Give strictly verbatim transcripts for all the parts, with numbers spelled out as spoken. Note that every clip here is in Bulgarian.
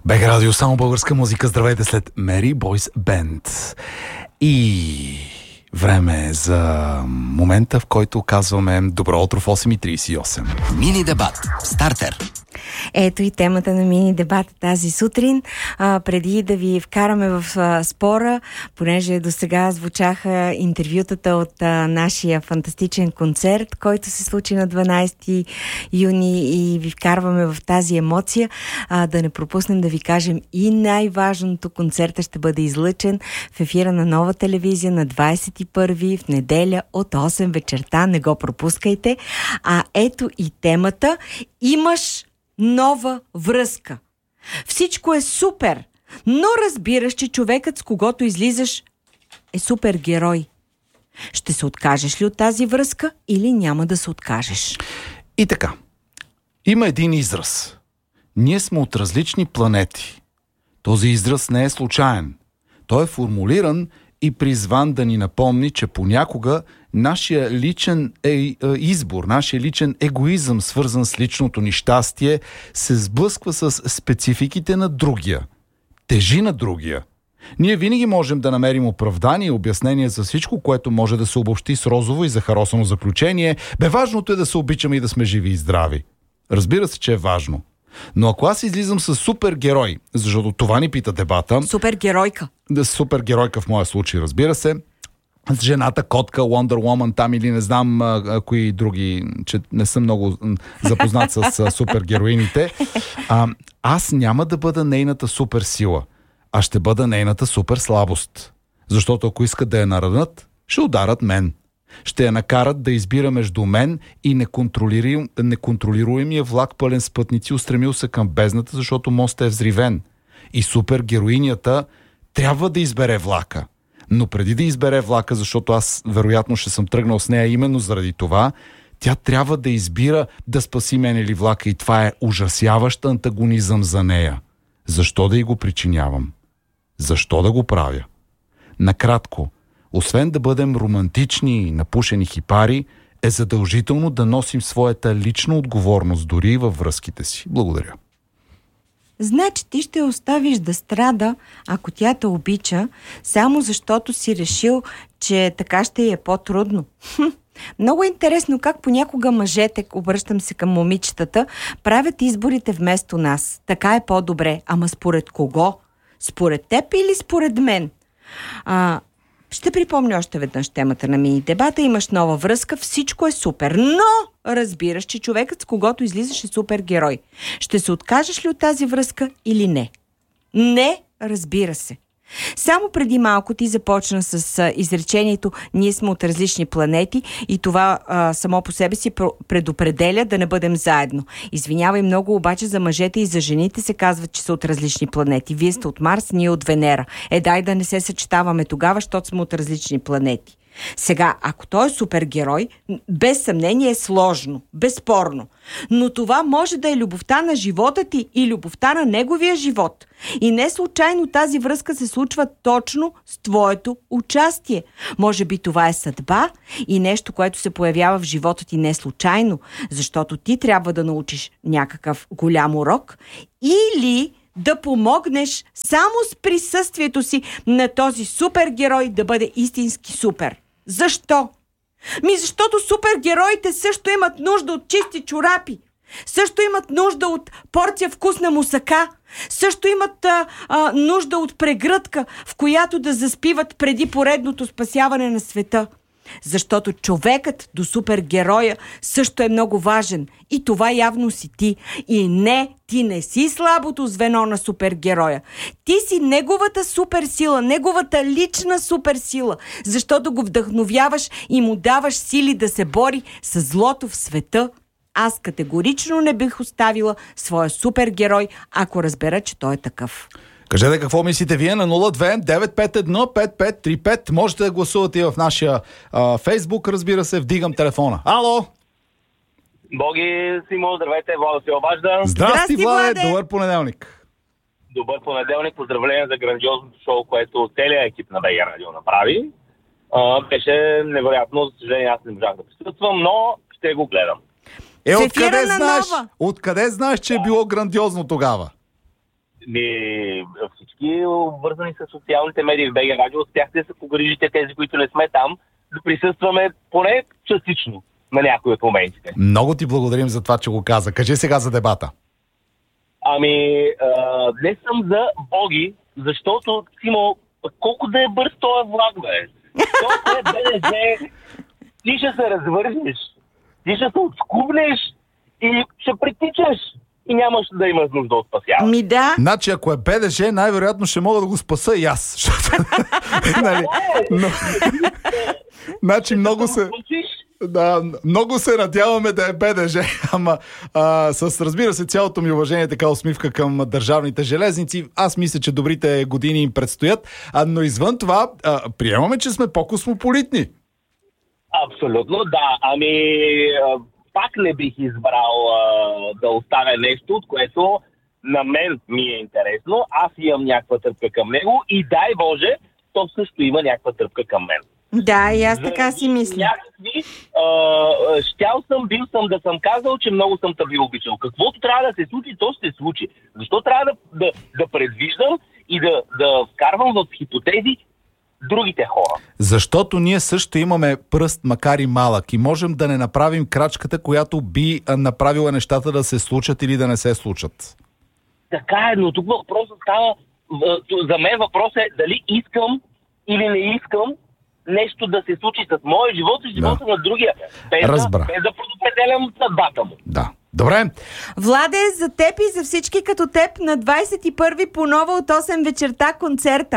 БГ Радио, само българска музика. Здравейте след Mary Boys Band. И време е за момента, в който казваме добро утро в осем и трийсет и осем. Мини дебат. Стартер. Ето и темата на мини дебата тази сутрин. А, преди да ви вкараме в а, спора, понеже до сега звучаха интервютата от а, нашия фантастичен концерт, който се случи на дванайсети юни и ви вкарваме в тази емоция, а, да не пропуснем да ви кажем и най-важното: концерта ще бъде излъчен в ефира на Нова телевизия на двайсет и първи в неделя от осем вечерта. Не го пропускайте. А ето и темата: имаш нова връзка. Всичко е супер, но разбираш, че човекът, с когото излизаш, е супергерой. Ще се откажеш ли от тази връзка или няма да се откажеш? И така, има един израз. Ние сме от различни планети. Този израз не е случайен. Той е формулиран и призван да ни напомни, че понякога нашия личен е, е, избор, нашия личен егоизъм, свързан с личното ни щастие, се сблъсква с спецификите на другия, тежи на другия. Ние винаги можем да намерим оправдание и обяснение за всичко, което може да се обобщи с розово и захаросано заключение. Бе, важното е да се обичаме и да сме живи и здрави. Разбира се, че е важно. Но ако аз излизам с супергерой, защото това ни пита дебата... Супергеройка. Да, супергеройка в моя случай, разбира се. С жената котка, Wonder Woman там или не знам а, а, кои други, че не съм много запознат с а, супергероините. А, аз няма да бъда нейната суперсила, а ще бъда нейната суперслабост. Защото ако искат да я наранят, ще ударат мен. Ще я накарат да избира между мен и неконтролирим, неконтролируемия влак пълен с пътници, устремил се към бездната, защото мостът е взривен. И супергероинята трябва да избере влака. Но преди да избере влака, защото аз вероятно ще съм тръгнал с нея именно заради това, тя трябва да избира да спаси мен или влака, и това е ужасяващ антагонизъм за нея. Защо да й го причинявам? Защо да го правя? Накратко, освен да бъдем романтични и напушени хипари, е задължително да носим своята лична отговорност дори и във връзките си. Благодаря. Значи ти ще оставиш да страда, ако тя те обича, само защото си решил, че така ще е по-трудно. Хм. Много интересно как понякога мъжете, обръщам се към момичетата, правят изборите вместо нас. Така е по-добре. Ама според кого? Според теб или според мен? А... Ще припомня още веднъж темата на мини дебата. Имаш нова връзка, всичко е супер, но разбираш, че човекът, с когото излизаш, е супергерой. Ще се откажеш ли от тази връзка или не? Не, разбира се. Само преди малко ти започна с а, изречението "ние сме от различни планети" и това а, само по себе си предопределя да не бъдем заедно. Извинявай много, обаче за мъжете и за жените се казват, че са от различни планети. Вие сте от Марс, ние от Венера. Е, дай да не се съчетаваме тогава, защото сме от различни планети. Сега, ако той е супергерой, без съмнение е сложно, безспорно. Но това може да е любовта на живота ти и любовта на неговия живот. И не случайно тази връзка се случва точно с твоето участие. Може би това е съдба и нещо, което се появява в живота ти не случайно, защото ти трябва да научиш някакъв голям урок, или да помогнеш само с присъствието си на този супергерой да бъде истински супер. Защо? Ми защото супергероите също имат нужда от чисти чорапи, също имат нужда от порция вкусна мусака, също имат а, а, нужда от прегръдка, в която да заспиват преди поредното спасяване на света. Защото човекът до супергероя също е много важен. И това явно си ти. И не, ти не си слабото звено на супергероя. Ти си неговата суперсила, неговата лична суперсила, защото го вдъхновяваш и му даваш сили да се бори с злото в света. Аз категорично не бих оставила своя супергерой, ако разбера, че той е такъв. Кажете какво мислите вие на нула две девет пет едно пет пет три пет. Можете да гласувате и в нашия а, Фейсбук, разбира се. Вдигам телефона. Ало! Боги, Симо, здравейте, Влада се обажда. Здрасти, Здрасти, Владе! Владе! Добър понеделник! Добър понеделник, поздравления за грандиозното шоу, което целият екип на БГ Радио направи. А, беше невероятно, за съжаление аз не можах да присъствам, но ще го гледам. Е, В откъде ефира на знаеш? Нова. Откъде знаеш, че е било грандиозно тогава? не, всички вързани с социалните медии в БГ Радио, успяхте да се погрижите тези, които не сме там, да присъстваме поне частично на някои от моментите. Много ти благодарим за това, че го каза. Кажи сега за дебата. Ами, а, днес съм за Боги, защото, Симо, колко да е бърз този влак, бе? Толкова е БДЖ, ти ще се развържеш, ти ще се отскубнеш и ще притичаш и нямаш да имаш нужда от спасяване. Ми да. Значи, ако е БДЖ, най-вероятно ще мога да го спаса и аз. Нали? Но... Значи, много се... Да, много се надяваме да е БДЖ, ама а, с, разбира се, цялото ми уважение, така усмивка към държавните железници. Аз мисля, че добрите години им предстоят, а, но извън това, а, приемаме, че сме по-космополитни. Абсолютно, да. Ами, а, пак не бих избрал а, да оставя нещо, от което на мен ми е интересно. Аз имам някаква тръпка към него и дай Боже, то също има някаква тръпка към мен. Да, и аз така си мисля. Някакви, а, щял съм, бил съм да съм казал, че много съм те ви обичал. Каквото трябва да се случи, то ще се случи. Защо трябва да, да, да предвиждам и да, да вкарвам в хипотези другите хора? Защото ние също имаме пръст, макар и малък, и можем да не направим крачката, която би направила нещата да се случат или да не се случат. Така е, но тук въпросът става, за мен въпросът е дали искам или не искам нещо да се случи с моя живот и живота да. на другия. Без да, без да предопределям съдбата му. Да. Добре. Владе, за теб и за всички като теб на двадесет и първи по нова от осем вечерта концерта.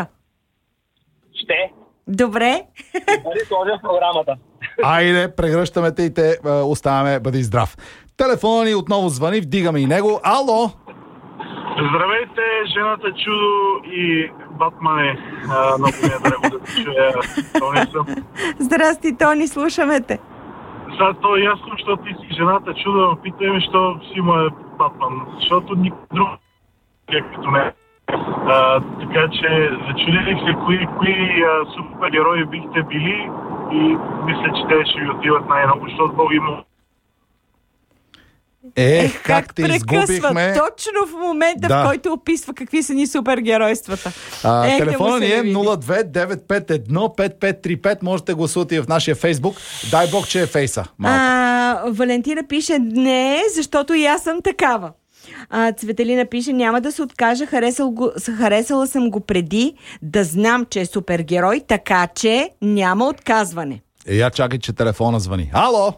Ще. Добре. Бъде сложен в програмата. Айде, прегръщаме те и те оставаме. Бъди здрав. Телефона ни отново звъни, вдигаме и него. Ало! Здравейте, жената чудо и Батмане. Много ми е драго да се чуя. Тони съм. Здрасти, Тони, слушаме те. Сега то е ясно, защото ти си жената чудо, питаме, що си му е Батман. Защото никой друг е като не. А, така че зачудих се кои, кои а, супергерои бихте били и мисля, че те ще ви отиват най-много, защото Бог има. Ех, как, как те изгубихме. Точно в момента, да. в който описва какви са ни супергеройствата. А, Ех, телефона ни е нула две девет пет едно пет пет три пет. Можете да гласувате и в нашия Фейсбук. Дай Бог, че е фейса. А, Валентина пише не, защото и аз съм такава. А, Цветелина пише, няма да се откажа, харесал го, харесала съм го преди да знам, че е супергерой, така че няма отказване. Е, я чакай, че телефона звъни. Ало!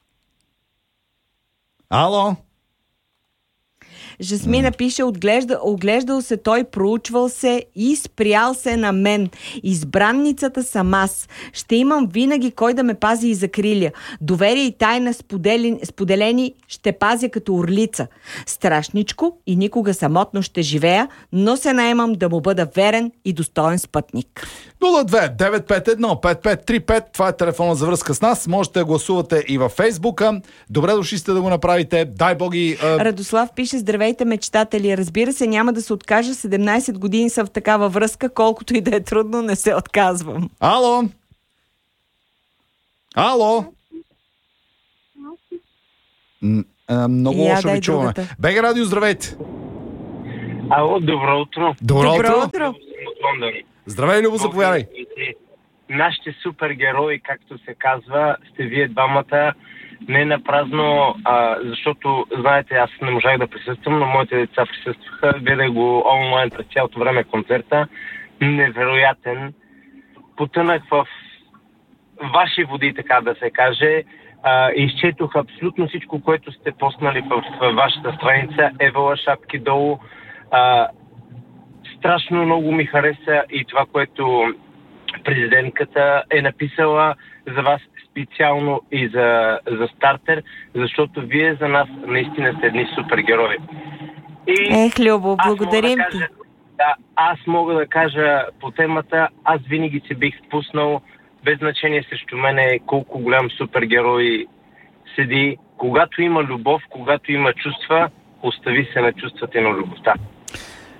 Ало! Жасмина mm. пише, отглежда, оглеждал се той, проучвал се и спрял се на мен. Избранницата съм аз. Ще имам винаги кой да ме пази и закриля. Доверие и тайна споделени, споделени ще пазя като орлица. Страшничко и никога самотно ще живея, но се наемам да му бъда верен и достоен спътник. нула две девет пет едно пет пет три пет. Това е телефона за връзка с нас. Можете да гласувате и във Фейсбука. Добре дошли сте да го направите. Дай боги. А... Радослав пише, здравейте мечтатели. Разбира се, няма да се откажа. седемнайсет години съм в такава връзка. Колкото и да е трудно, не се отказвам. Ало? Ало? М- а, много Я, лошо ви чуваме. БГ Радио, здравейте. Ало, добро утро. Добро, добро утро. утро. Здравей, Любо, заповядай. Нашите супергерои, както се казва, сте вие двамата. Не на празно, а, защото, знаете, аз не можах да присъствам, но моите деца присъстваха. Гледах го онлайн през цялото време концерта. Невероятен. Потънах в ваши води, така да се каже. А, изчетох абсолютно всичко, което сте поснали в, в вашата страница. Евала шапки долу. А, страшно много ми хареса и това, което президентката е написала за вас специално и за, за стартер, защото вие за нас наистина сте едни супергерои. И Ех, Любо, благодарим да ти. Кажа, да, аз мога да кажа по темата, аз винаги се бих спуснал, без значение срещу мене колко голям супергерой седи. Когато има любов, когато има чувства, остави се на чувствата и на любовта.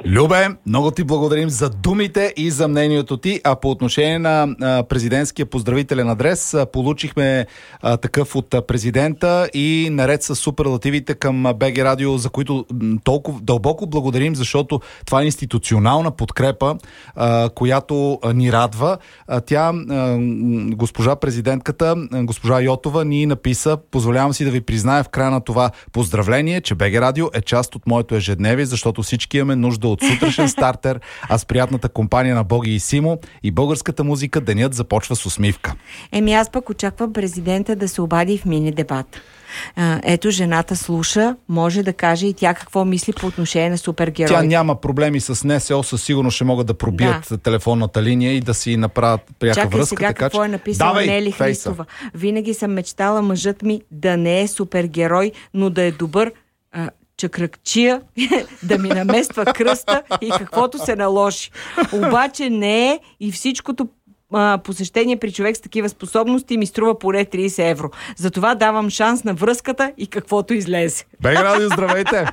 Любе, много ти благодарим за думите и за мнението ти, а по отношение на а, президентския поздравителен адрес а, получихме а, такъв от а, президента и наред с суперлативите към а, БГ Радио, за които м, толкова дълбоко благодарим, защото това е институционална подкрепа, а, която а, ни радва. А, тя, а, госпожа президентката, а, госпожа Йотова, ни написа: позволявам си да ви призная в края на това поздравление, че БГ Радио е част от моето ежедневие, защото всички имаме нужда от сутрешен стартер, а с приятната компания на Боги и Симо и българската музика денят започва с усмивка. Еми аз пък очаквам президента да се обади в мини дебат. А, ето, жената слуша, може да каже и тя какво мисли по отношение на супергероите. Тя няма проблеми с НСО, със сигурност ще могат да пробият да. телефонната линия и да си направят пряка Чакай връзка. Сега така, какво че... е написала Давай, Нели фейса. Христова. Винаги съм мечтала мъжът ми да не е супергерой, но да е добър а, чакръкчия, да ми намества кръста и каквото се наложи. Обаче не е и всичкото а, посещение при човек с такива способности ми струва поне трийсет евро. Затова давам шанс на връзката и каквото излезе. БГ Радио, здравейте!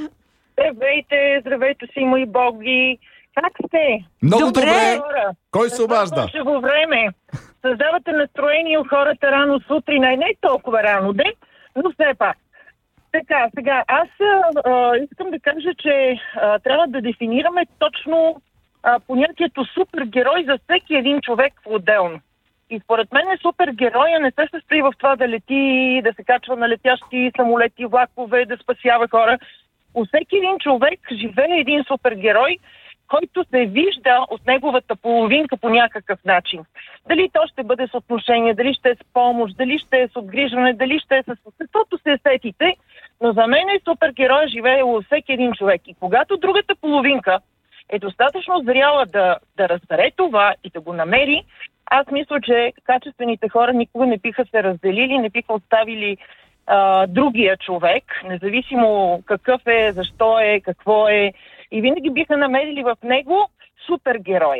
Здравейте, здравейте си, мои боги. Как сте? Много добре! добре. Кой се обажда? По време. Създавате настроение у хората рано сутрин, а не толкова рано, де, но все пак. Така, сега, аз а, искам да кажа, че а, трябва да дефинираме точно а, понятието супергерой за всеки един човек отделно. И според мен супергероя не се състои в това да лети, да се качва на летящи самолети, влакове, да спасява хора. У всеки един човек живее един супергерой, който се вижда от неговата половинка по някакъв начин. Дали то ще бъде с отношение, дали ще е с помощ, дали ще е с отгрижване, дали ще е с каквото се сетите, но за мен е супергерой живее у всеки един човек. И когато другата половинка е достатъчно зряла да, да разбере това и да го намери, аз мисля, че качествените хора никога не биха се разделили, не биха оставили а, другия човек, независимо какъв е, защо е, какво е, и винаги биха намерили в него супергероя.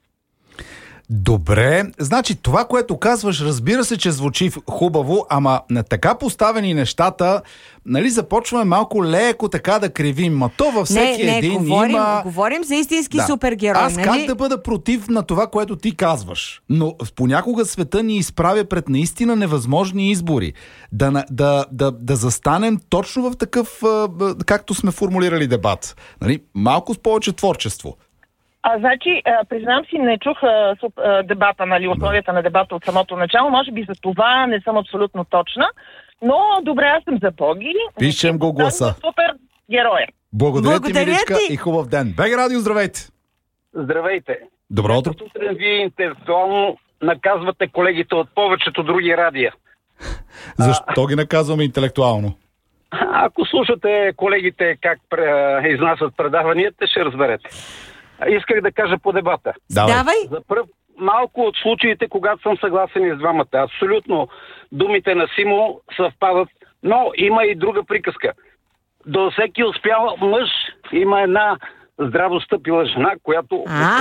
Добре, значи това, което казваш, разбира се, че звучи хубаво, ама на така поставени нещата, нали, започваме малко леко така да кривим, ма то във всеки не, не, един говорим, има... говорим за истински да. супергерой, Аз нали? как да бъда против на това, което ти казваш, но понякога света ни изправя пред наистина невъзможни избори. Да, да, да, да застанем точно в такъв, както сме формулирали дебат. Нали? Малко с повече творчество. А, значи, а, признам си, не чух а, суп, а, дебата, нали, условията на дебата от самото начало. Може би за това не съм абсолютно точна. Но добре, аз съм за Боги. Пишем го гласа. Супер героя. Благодаря, Благодаря ти, Миличка, ти. и хубав ден. БГ Радио, здравейте! Здравейте! Добро утро! Сутрин вие интелектуално наказвате колегите от повечето други радия. Защо а... ги наказваме интелектуално? Ако слушате колегите как пре, изнасят предаванията, ще разберете. Исках да кажа по дебата. Давай. Давай. За пръв малко от случаите, когато съм съгласен и с двамата. Абсолютно думите на Симо съвпадат, но има и друга приказка. До всеки успял мъж има една здраво стъпила жена, която... А?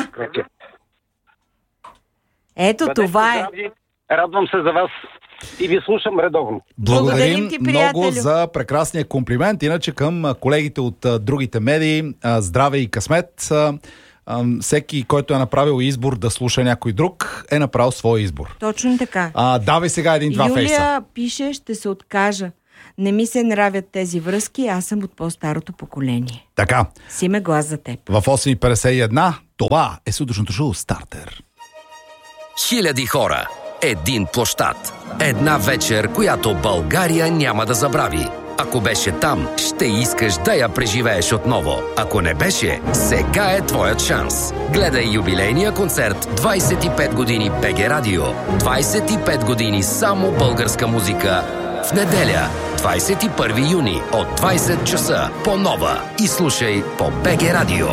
Ето Бъдете това е. здрави. Радвам се за вас и ви слушам редовно. Благодарим Благодарим ти, много приятелю. за прекрасния комплимент. Иначе към колегите от а, другите медии, а, здраве и късмет. А, а, всеки, който е направил избор да слуша някой друг, е направил свой избор. Точно така. А, давай сега един-два Юлия фейса. пише, ще се откажа. Не ми се нравят тези връзки, аз съм от по-старото поколение. Така, Си ме глас за теб. в осем и петдесет и една това е сутрешното шоу Стартер. Хиляди хора, един площад, една вечер, която България няма да забрави. Ако беше там, ще искаш да я преживееш отново. Ако не беше, сега е твоят шанс. Гледай юбилейния концерт двайсет и пет години БГ Радио. двайсет и пет години само българска музика. В неделя, двайсет и първи юни от двайсет часа по Нова. И слушай по БГ Радио.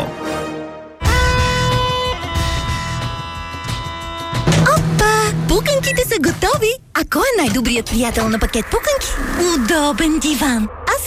Пуканките са готови! А кой е най-добрият приятел на пакет пуканки? Удобен диван! А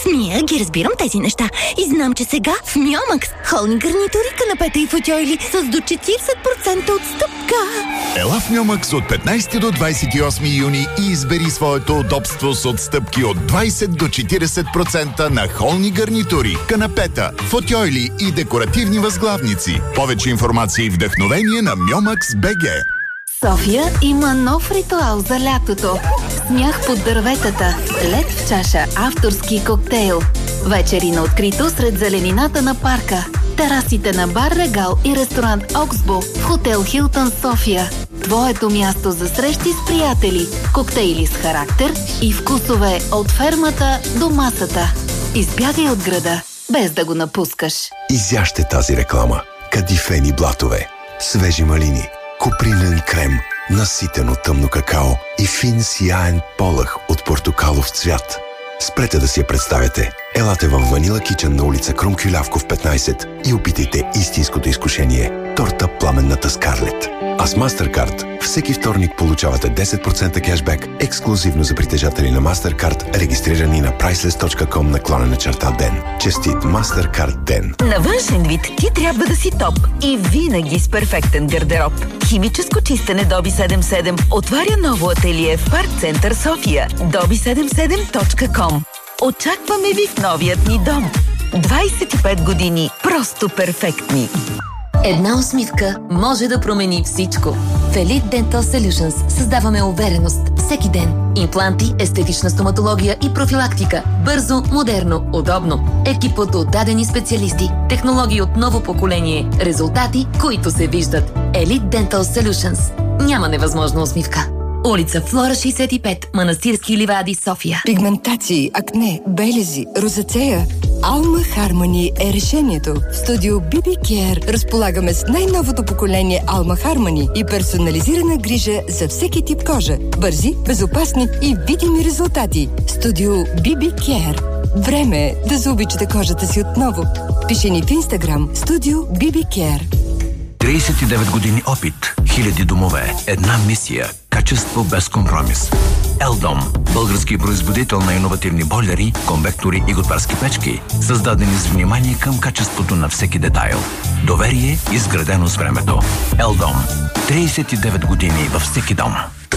Смия ги разбирам тези неща. И знам, че сега в Мьомакс холни гарнитури, канапета и футьойли с до четиридесет процента отстъпка. Ела в Мьомакс от петнайсети до двайсет и осми юни и избери своето удобство с отстъпки от двайсет до четирийсет процента на холни гарнитури, канапета, футьойли и декоративни възглавници. Повече информация и вдъхновение на Мьомакс точка би джи. София има нов ритуал за лятото. Смях под дърветата, лед в чаша, авторски коктейл. Вечери на открито сред зеленината на парка. Терасите на бар Регал и ресторант Оксбо в хотел Хилтън София. Твоето място за срещи с приятели, коктейли с характер и вкусове от фермата до масата. Избягай от града, без да го напускаш. Изяжте тази реклама. Кадифени блатове, свежи малини, купринен крем, наситено тъмно какао и фин сияен полъх от портокалов цвят. Спрете да си я представяте. Елате в Ванила Кичън на улица Крум Кюлявков петнайсет и опитайте истинското изкушение – торта Пламенната Скарлет. А с MasterCard всеки вторник получавате десет процента кешбек ексклюзивно за притежатели на MasterCard, регистрирани на priceless точка ком наклонена черта ден. Честит MasterCard ден! На външен вид ти трябва да си топ и винаги с перфектен гардероб. Химическо чистене Доби седемдесет и седем отваря ново ателие в Парк Център София. доби седемдесет и седем точка ком. Очакваме ви в новият ни дом. двайсет и пет години просто перфектни. Една усмивка може да промени всичко. В Elite Dental Solutions създаваме увереност всеки ден. Импланти, естетична стоматология и профилактика. Бързо, модерно, удобно. Екипът от дадени специалисти. Технологии от ново поколение. Резултати, които се виждат. Elite Dental Solutions. Няма невъзможна усмивка. Улица Флора шейсет и пет, Манастирски ливади, София. Пигментации, акне, белези, розацея. Alma Harmony е решението. В студио би би Care разполагаме с най-новото поколение Alma Harmony и персонализирана грижа за всеки тип кожа. Бързи, безопасни и видими резултати. Студио би би Care. Време е да заобичате кожата си отново. Пиши ни в Instagram Студио би би Care. трийсет и девет години опит, хиляди домове, една мисия, качество без компромис. Елдом, български производител на иновативни бойлери, конвектори и готварски печки, създадени с внимание към качеството на всеки детайл. Доверие, изградено с времето. Елдом. трийсет и девет години във всеки дом.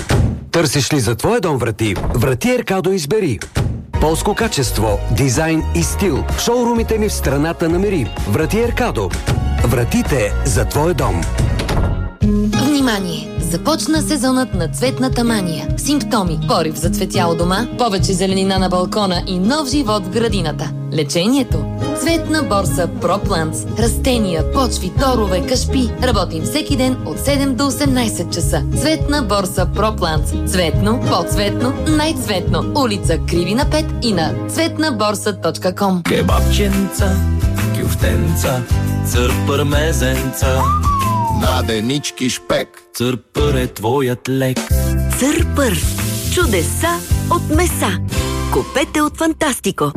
Търсиш ли за твоя дом врати? Врати Еркадо избери. Полско качество, дизайн и стил. В шоурумите ни в страната намери. Врати Еркадо. Вратите за твоя дом. Внимание! Започна сезонът на цветната мания. Симптоми: порив за цветя у дома, повече зеленина на балкона и нов живот в градината. Лечението: цветна борса ProPlants. Растения, почви, торове, кашпи. Работим всеки ден от седем до осемнайсет часа. Цветна борса ProPlants. Цветно, по-цветно, най-цветно. Улица Кривина пет и на цветна борса точка ком. Кебабченца, кюфтенца, църпър мезенца, наденички шпек. Църпър е твоят лек. Църпър. Чудеса от меса. Купете от Фантастико.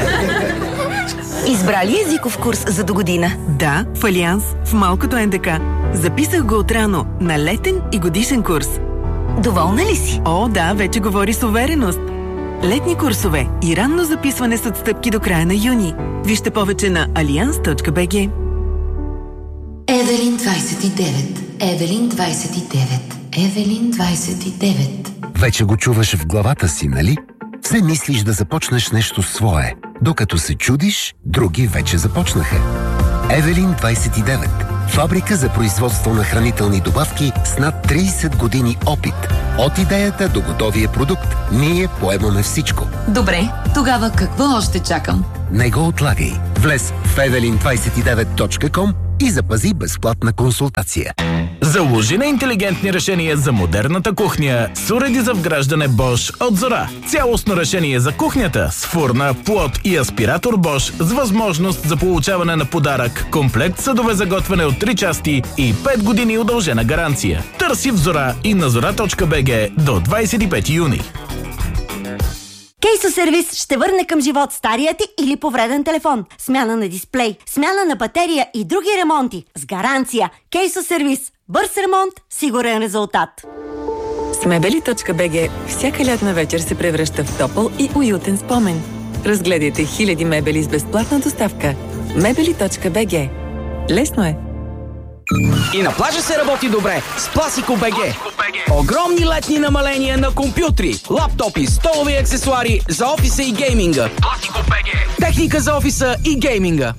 Избрали езиков курс за до година? Да, в Алианс, в малкото Ен Де Ка. Записах го отрано на летен и годишен курс. Доволна ли си? О, да, вече говори с увереност. Летни курсове и ранно записване с отстъпки до края на юни. Вижте повече на алианс точка би джи. Евелин двайсет и девет. Евелин двайсет и девет. Евелин двайсет и девет. Вече го чуваш в главата си, нали? Все мислиш да започнеш нещо свое. Докато се чудиш, други вече започнаха. Евелин двайсет и девет. Фабрика за производство на хранителни добавки с над трийсет години опит. От идеята до готовия продукт, ние поемаме всичко. Добре, тогава какво още чакам? Не го отлагай. Влез в евелин двайсет и девет точка ком и запази безплатна консултация. Заложи на интелигентни решения за модерната кухня с уреди за вграждане Bosch от Зора. Цялостно решение за кухнята с фурна, плот и аспиратор Bosch с възможност за получаване на подарък, комплект съдове за готвене от три части и пет години удължена гаранция. Търси в Зора и на зора точка би джи до двайсет и пети юни. Кейсо сервис ще върне към живот стария ти или повреден телефон, смяна на дисплей, смяна на батерия и други ремонти. С гаранция. Кейсо сервис. Бърз ремонт, сигурен резултат. С мебели точка би джи всяка лятна вечер се превръща в топъл и уютен спомен. Разгледайте хиляди мебели с безплатна доставка. мебели точка би джи. Лесно е. И на плажа се работи добре с Classico би джи. Огромни летни намаления на компютри, лаптопи, столови аксесуари за офиса и гейминга. Classico би джи. Техника за офиса и гейминга.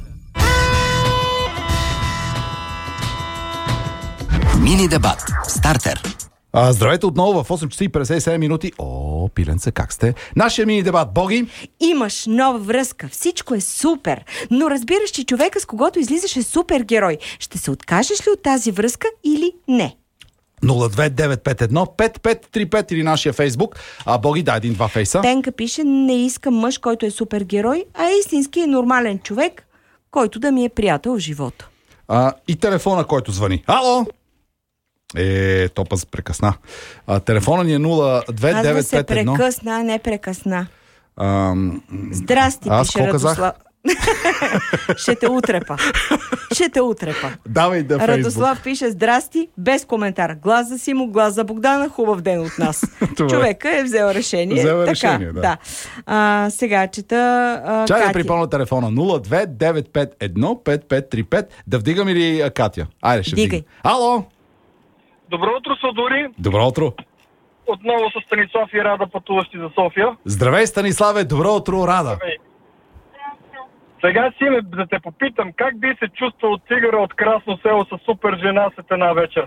Мини дебат. Стартер. А, здравейте отново в осем часа и петдесет и седем минути. О, пиленца, как сте? Нашия мини дебат, Боги. Имаш нова връзка, всичко е супер, но разбираш, че човека, с когото излизаш, е супергерой. Ще се откажеш ли от тази връзка или не? нула две девет пет едно пет пет три пет или нашия Фейсбук. А, Боги, дай един-два фейса. Тенка пише: не искам мъж, който е супергерой, а истински е нормален човек, който да ми е приятел в живота. А, и телефона, който звъни. Ало! Е, топа се прекъсна. А, телефона ни е нула две девет пет едно. Казва се прекъсна, не прекъсна. Ам... Здрасти, Аз пише Радослав. Ще те утрепа. Ще те утрепа. Давай да Фейсбук. Радослав пише: здрасти, без коментар. Глас за Симо, глас за Богдана, хубав ден от нас. Човека е взел решение. Взел така, решение, да. да. А, сега чета а, Чай Катя. да припомня телефона нула две девет пет едно пет пет три пет. Да вдигам или а, Катя? Айде, ще Дигай. вдигам. Ало! Добро утро, Сладури. Добро утро. Отново с Станислав и Рада, пътуващи за София. Здравей, Станиславе. Добро утро, Рада. Здравей. Сега си ме да те попитам, как би се чувствал тигъра от Красно село с супер жена след една вечер?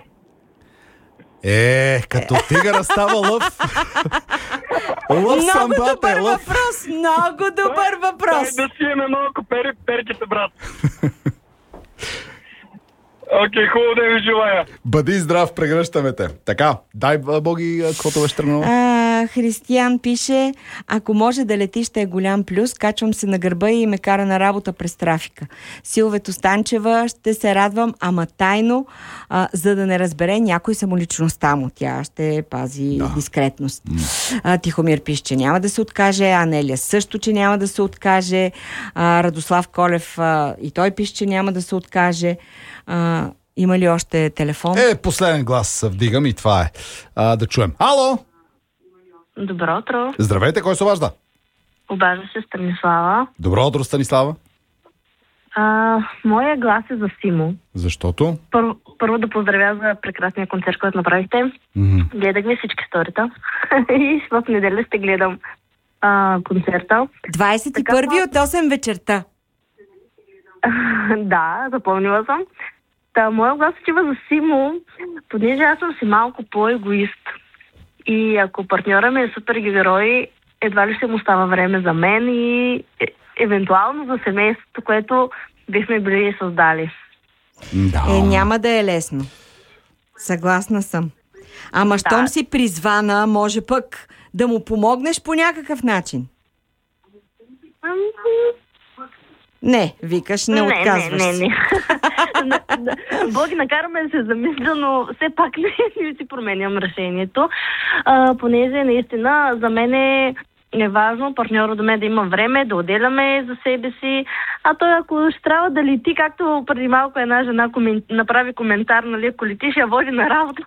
Е, като тигъра става лъв. Лъв съм, Много бате, добър лъв. въпрос, много добър въпрос. Дай да си имаме малко пери, перките, брат. Окей, okay, хубаво да ви желая. Бъди здрав, прегръщаме те. Така, дай, Боги, каквото беше тръгнало. А, Християн пише: ако може да летиш, ще е голям плюс. Качвам се на гърба и ме кара на работа през трафика. Силвето Станчева: ще се радвам, ама тайно, а, за да не разбере някой самоличността му. Тя ще пази да. дискретност. Mm. А, Тихомир пише, че няма да се откаже. Анелия също, че няма да се откаже. А, Радослав Колев а, и той пише, че няма да се откаже. А, има ли още телефон? Е, последен глас вдигам и това е. А, да чуем. Ало! Добро утро. Здравейте, кой се обажда? Обажда се Станислава. Добро утро, Станислава. А, моя глас е за Симо. Защото? Първо, първо да поздравя за прекрасния концерт, който направихте. Mm-hmm. Гледах ми всички сторита. И в неделя ще гледам а, концерта. двадесет и първи от осем вечерта. Да, запомнила съм. Та, моя глас отива за Симо, понеже аз съм си малко по-егоист. И ако партньора ми е супергерой, едва ли ще му става време за мен и е, евентуално за семейството, което бихме били създали. Да. Е, няма да е лесно. Съгласна съм. Ама щом да. си призвана, може пък да му помогнеш по някакъв начин. Не, викаш, не, не отказваш. Не, не, не. Боги, накараме да се замисля, но все пак не, не си променям решението. А, понеже наистина за мен е, е важно партньора до мен да има време, да отделяме за себе си. А той, ако ще трябва да лети, както преди малко една жена комен... направи коментар, нали, ако летиш, я води на работа.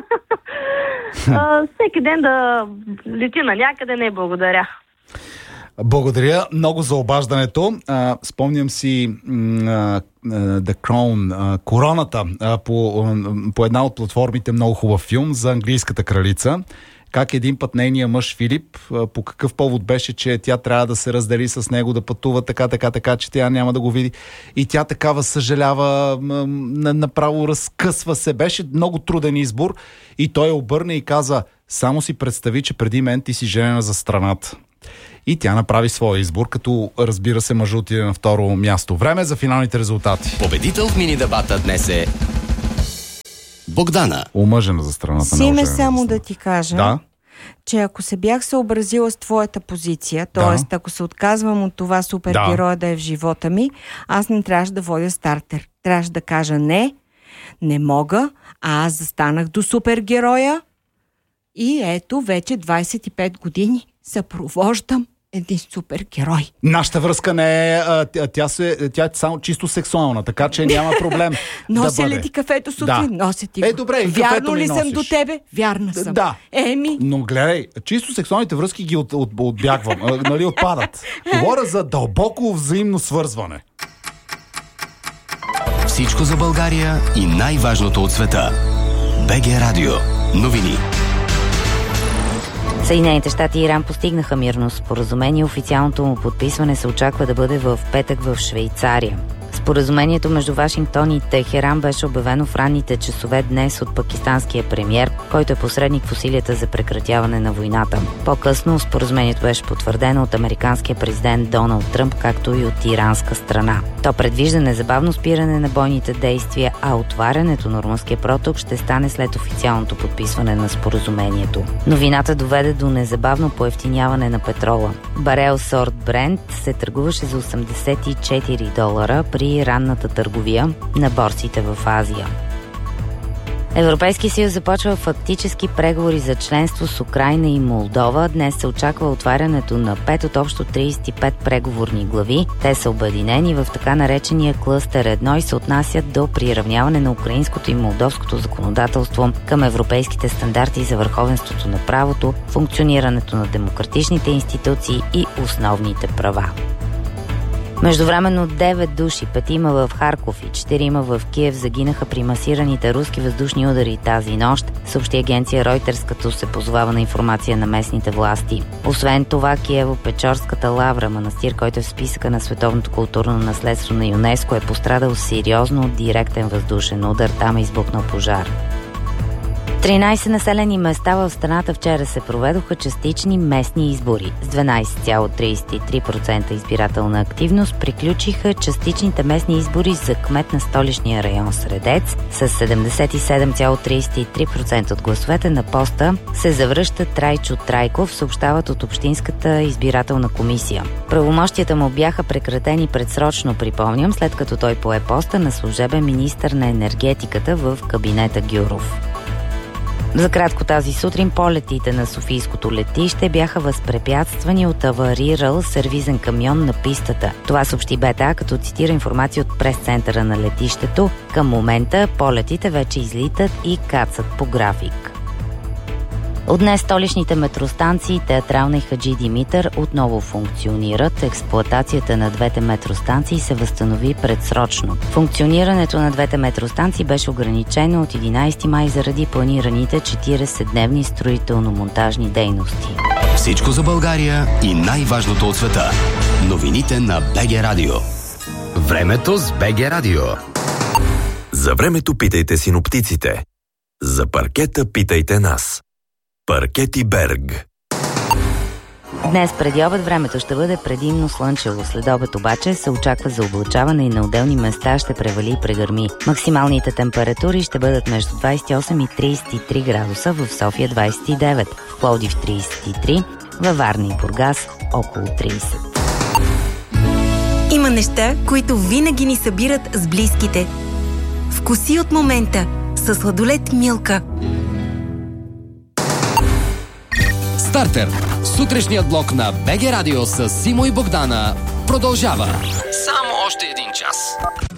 а, всеки ден да лети на някъде, не благодаря. Благодаря много за обаждането. А, спомням си а, The Crown, а, Короната, а, по, а, по една от платформите, много хубав филм за английската кралица. Как един път нейният мъж Филип, а, по какъв повод беше, че тя трябва да се раздели с него, да пътува така, така, така, че тя няма да го види. И тя такава съжалява, направо разкъсва се. Беше много труден избор и той обърна и каза: само си представи, че преди мен ти си женена за страната. И тя направи своя избор, като, разбира се, мъжът отиде на второ място. Време за финалните резултати. Победител в мини-дебата днес е Богдана. Омъжена за страната. Симе, само да ти кажа, да? че ако се бях съобразила с твоята позиция, т.е. да. ако се отказвам от това супергероя да. да е в живота ми, аз не трябваше да водя стартер. Трябваше да кажа не, не мога, а аз застанах до супергероя и ето вече двадесет и пет години съпровождам един супер герой. Нашата връзка не е, а, тя, тя, се, тя е само чисто сексуална, така че няма проблем. Нося да ли бъде. ти кафето сутрин? Да. Нося ти го. Е, добре, и Вярно кафето ми ли съм носиш? до тебе? Вярна съм. Да. Еми. Но гледай, чисто сексуалните връзки ги от, от, отбягвам, а, нали, отпадат. Говоря за дълбоко взаимно свързване. Всичко за България и най-важното от света. БГ Радио. Новини. Съединените щати и Иран постигнаха мирно споразумение. Официалното му подписване се очаква да бъде в петък в Швейцария. Споразумението между Вашингтон и Техеран беше обявено в ранните часове днес от пакистанския премиер, който е посредник в усилията за прекратяване на войната. По-късно споразумението беше потвърдено от американския президент Доналд Тръмп, както и от иранска страна. То предвижда незабавно спиране на бойните действия, а отварянето на Ормузския проток ще стане след официалното подписване на споразумението. Новината доведе до незабавно поевтиняване на петрола. Барел сорт Брент се търгуваше за осемдесет и четири долара при ранната търговия на борсите в Азия. Европейския съюз започва фактически преговори за членство с Украйна и Молдова. Днес се очаква отварянето на пет от общо тридесет и пет преговорни глави. Те са обединени в така наречения клъстер едно и се отнасят до приравняване на украинското и молдовското законодателство към европейските стандарти за върховенството на правото, функционирането на демократичните институции и основните права. Междувременно девет души, петима в Харков и четирима в Киев загинаха при масираните руски въздушни удари тази нощ, съобщи агенция Reuters, като се позовава на информация на местните власти. Освен това, Киево-Печорската лавра, манастир, който е в списъка на световното културно наследство на ЮНЕСКО, е пострадал сериозно от директен въздушен удар. Там е избухнал пожар. тринайсет населени места в страната вчера се проведоха частични местни избори. С дванайсет цяло тридесет и три процента избирателна активност приключиха частичните местни избори за кмет на столичния район Средец. С седемдесет и седем цяло тридесет и три процента от гласовете на поста се завръща Трайчо Трайков, съобщават от Общинската избирателна комисия. Правомощията му бяха прекратени предсрочно, припомням, след като той пое поста на служебен министър на енергетиката в кабинета Гюров. За кратко тази сутрин полетите на Софийското летище бяха възпрепятствани от аварирал сервизен камион на пистата. Това съобщи БТА, като цитира информация от прес-центъра на летището. Към момента полетите вече излитат и кацат по график. От днес столичните метростанции Театрална и Хаджи Димитър отново функционират. Експлоатацията на двете метростанции се възстанови предсрочно. Функционирането на двете метростанции беше ограничено от единайсети май заради планираните четирийсетдневни строително-монтажни дейности. Всичко за България и най-важното от света. Новините на БГ Радио. Времето с БГ Радио. За времето питайте синоптиците. За паркета питайте нас. Паркети Берг. Днес преди обед времето ще бъде предимно слънчево. След обед обаче се очаква за облачаване и на отделни места ще превали и прегърми. Максималните температури ще бъдат между двайсет и осем и трийсет и три градуса, в София двайсет и девет, в Пловдив трийсет и три, във Варна и Бургас около трийсет. Има неща, които винаги ни събират с близките. Вкуси от момента със сладолед Милка. Стартер. Сутрешният блок на БГ Радио с Симо и Богдана продължава. Само още един час.